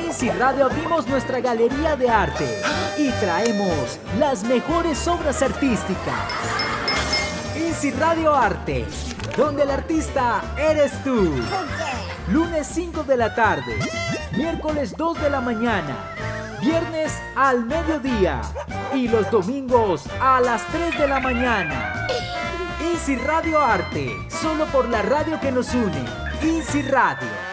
INSI Radio abrimos nuestra galería de arte y traemos las mejores obras artísticas. INSI Radio Arte, donde el artista eres tú. Lunes 5 de la tarde, miércoles 2 de la mañana, viernes al mediodía y los domingos a las 3 de la mañana. INSI Radio Arte, solo por la radio que nos une. INSI Radio.